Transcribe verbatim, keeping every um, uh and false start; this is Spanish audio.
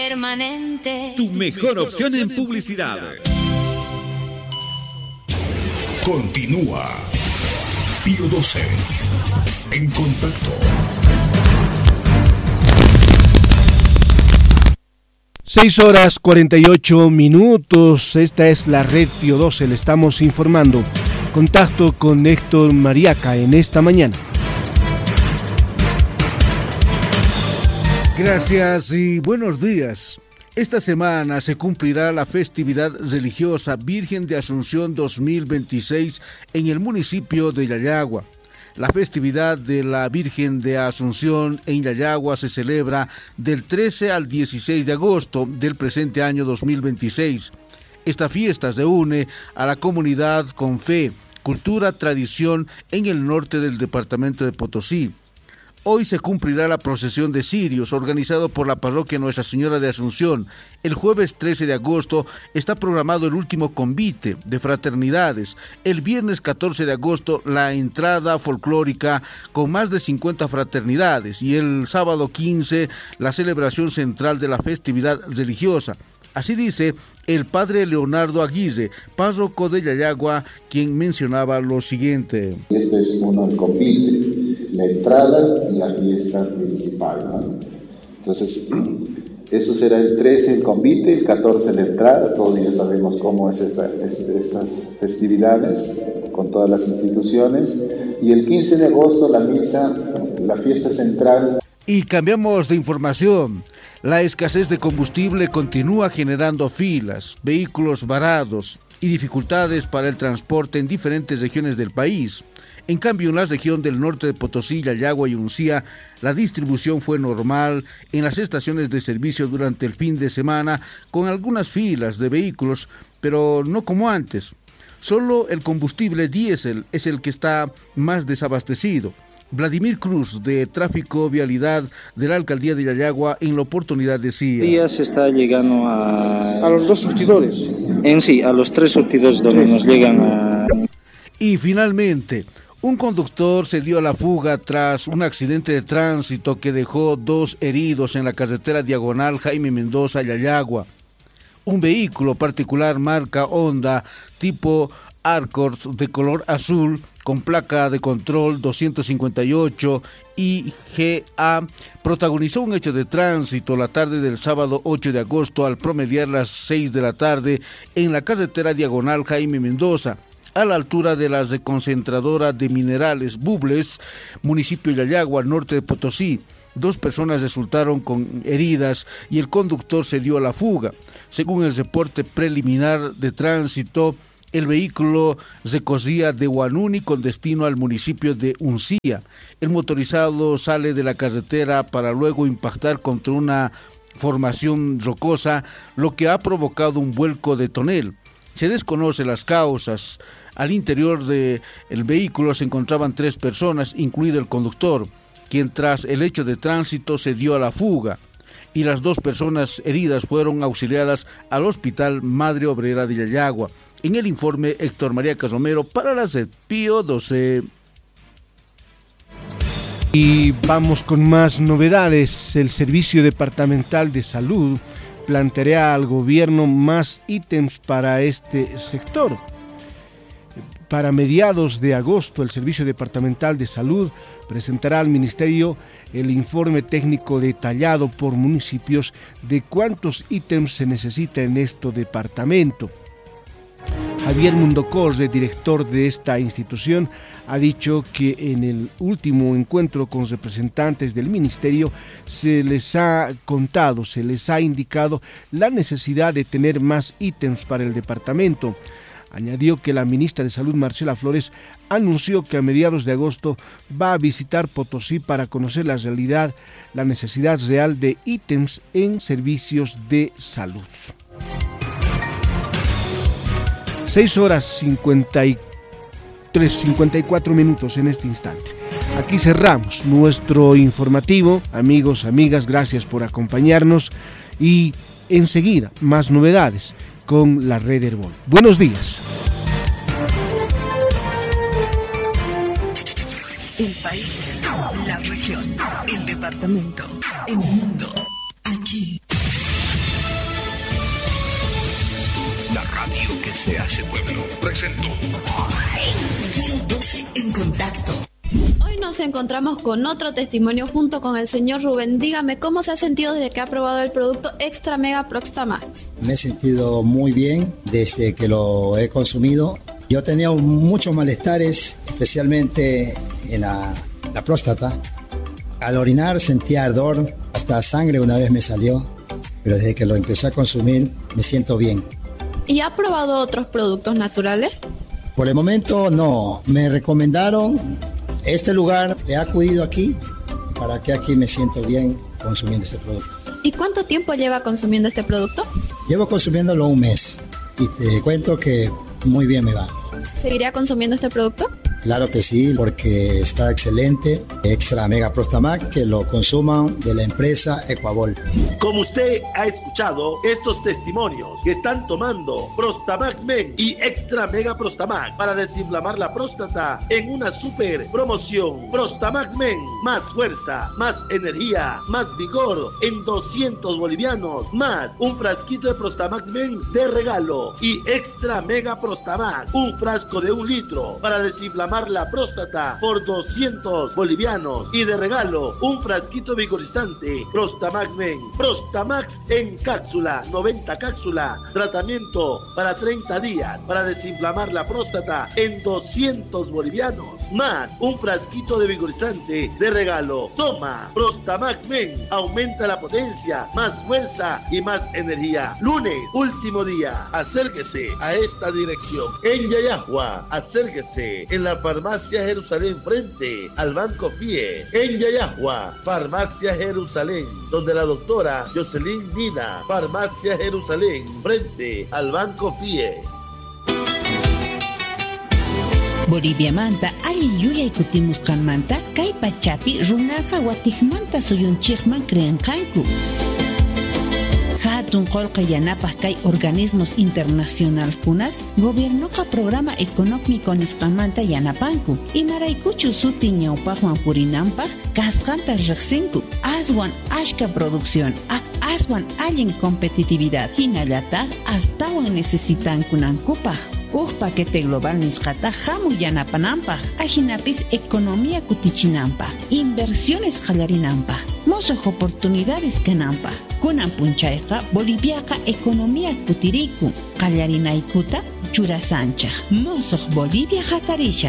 Permanente. Tu mejor opción en publicidad. Continúa Pío doce en contacto. Seis horas cuarenta y ocho minutos. Esta es la red Pío doce. Le estamos informando. Contacto con Héctor Mariaca en esta mañana. Gracias y buenos días. Esta semana se cumplirá la festividad religiosa Virgen de Asunción dos mil veintiséis en el municipio de Yayagua. La festividad de la Virgen de Asunción en Yayagua se celebra del trece al dieciséis de agosto del presente año dos mil veintiséis. Esta fiesta se une a la comunidad con fe, cultura, tradición en el norte del departamento de Potosí. Hoy se cumplirá la procesión de cirios organizado por la parroquia Nuestra Señora de Asunción. El jueves trece de agosto está programado el último convite de fraternidades. El viernes catorce de agosto la entrada folclórica con más de cincuenta fraternidades y el sábado quince la celebración central de la festividad religiosa. Así dice el padre Leonardo Aguirre, párroco de Yayagua, quien mencionaba lo siguiente. Este es uno el convite, la entrada y la fiesta principal, ¿no? Entonces, eso será el trece el convite, el catorce la entrada, todos ya sabemos cómo es esa, es, esas festividades con todas las instituciones, y el quince de agosto la misa, la fiesta central. Y cambiamos de información. La escasez de combustible continúa generando filas, vehículos varados y dificultades para el transporte en diferentes regiones del país. En cambio, en la región del norte de Potosí, Yayagua y Uncía, la distribución fue normal en las estaciones de servicio durante el fin de semana, con algunas filas de vehículos, pero no como antes. Solo el combustible diésel es el que está más desabastecido. Vladimir Cruz, de Tráfico Vialidad de la Alcaldía de Yayagua, en la oportunidad decía: día se está llegando a... a los dos surtidores. En sí, a los tres surtidores donde nos llegan a... Y finalmente, un conductor se dio a la fuga tras un accidente de tránsito que dejó dos heridos en la carretera diagonal Jaime Mendoza, Yayagua. Un vehículo particular marca Honda tipo Accord de color azul con placa de control doscientos cincuenta y ocho I G A protagonizó un hecho de tránsito la tarde del sábado ocho de agosto al promediar las seis de la tarde en la carretera diagonal Jaime Mendoza, a la altura de la reconcentradora de minerales Bubles, municipio de Yayagua, al norte de Potosí. Dos personas resultaron con heridas y el conductor se dio a la fuga. Según el reporte preliminar de tránsito, el vehículo recorría de Huanuni con destino al municipio de Uncía. El motorizado sale de la carretera para luego impactar contra una formación rocosa, lo que ha provocado un vuelco de tonel. Se desconocen las causas. Al interior del vehículo se encontraban tres personas, incluido el conductor, quien tras el hecho de tránsito se dio a la fuga, y las dos personas heridas fueron auxiliadas al Hospital Madre Obrera de Yayagua. En el informe, Héctor Mariaca Romero para la red Pío doce. Y vamos con más novedades. El Servicio Departamental de Salud planteará al gobierno más ítems para este sector. Para mediados de agosto, el Servicio Departamental de Salud presentará al Ministerio el informe técnico detallado por municipios de cuántos ítems se necesita en este departamento. Javier Mundocorre, director de esta institución, ha dicho que en el último encuentro con representantes del ministerio se les ha contado, se les ha indicado la necesidad de tener más ítems para el departamento. Añadió que la ministra de Salud, Marcela Flores, anunció que a mediados de agosto va a visitar Potosí para conocer la realidad, la necesidad real de ítems en servicios de salud. seis horas cincuenta y tres, cincuenta y cuatro minutos en este instante. Aquí cerramos nuestro informativo. Amigos, amigas, gracias por acompañarnos y enseguida más novedades con la red Herbol. Buenos días. El país, la región, el departamento, el mundo, aquí. que se hace pueblo. Presento. doce en contacto. Hoy nos encontramos con otro testimonio junto con el señor Rubén. Dígame, ¿cómo se ha sentido desde que ha probado el producto Extra Mega Prostamax? Me he sentido muy bien desde que lo he consumido. Yo tenía muchos malestares, especialmente en la, la próstata. Al orinar sentía ardor, hasta sangre una vez me salió, pero desde que lo empecé a consumir me siento bien. ¿Y ha probado otros productos naturales? Por el momento no, me recomendaron este lugar, he acudido aquí para que aquí me siento bien consumiendo este producto. ¿Y cuánto tiempo lleva consumiendo este producto? Llevo consumiéndolo un mes y te cuento que muy bien me va. ¿Seguiría consumiendo este producto? Claro que sí, porque está excelente. Extra Mega Prostamax, que lo consuman de la empresa Ecuabol. Como usted ha escuchado, estos testimonios que están tomando Prostamax Men y Extra Mega Prostamax para desinflamar la próstata en una super promoción. Prostamax Men, más fuerza, más energía, más vigor en doscientos bolivianos, más un frasquito de Prostamax Men de regalo y Extra Mega Prostamax, un frasco de un litro para desinflamar la próstata por doscientos bolivianos y de regalo un frasquito vigorizante Prostamax Men. Prostamax en cápsula, noventa cápsulas, tratamiento para treinta días para desinflamar la próstata en doscientos bolivianos, más un frasquito de vigorizante de regalo. Toma Prostamax Men, aumenta la potencia, más fuerza y más energía. Lunes, último día, acérquese a esta dirección en Yayahua, acérquese en la Farmacia Jerusalén frente al Banco F I E. En Yayahua, Farmacia Jerusalén, donde la doctora Jocelyn Mina. Farmacia Jerusalén frente al Banco F I E. Bolivia manta ali yuyay kutimusqanmanta kay pachapi runaqa watijmanta suyunchikman krianqanku. Hatun qolqa yanapaq kay organismos internacional kunas gobiernoqa programa económico nisqanmanta yanapanku. Imaraykuchu sutin ñawpaqman purinanpaq kasqanta riqsinku. Aswan ashka producción, a aswan allin competitividad. Hinallataq astawan necesitankunankupaq. Uj paquete global nisqata hamu yanapananpaq, ajinapis economía kutichinanpaq, inversiones qallarinanpaq, mosoq oportunidades kananpaq. Kunan punchayqa Boliviaqa economía kutiriku, qallarinaykuta churasanchaq. Mosoq Bolivia hatarisha.